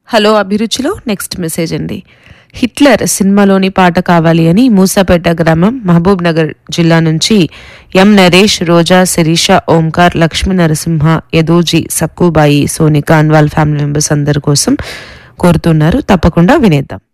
Hello అభిరుచిలో next message అండి. Hitler సినిమాలోని పాట కావాలి అని మూసాపేట గ్రామం మహబూబ్ నగర్ జిల్లా నుంచి ఎం నరేష్, రోజా, శిరీష, ఓంకార్, లక్ష్మీ నరసింహ, యదోజీ, సక్కుబాయి, సోనిక, అన్వాల్ ఫ్యామిలీ మెంబర్స్ అందరి కోసం కోరుతున్నారు. తప్పకుండా వినేద్దాం.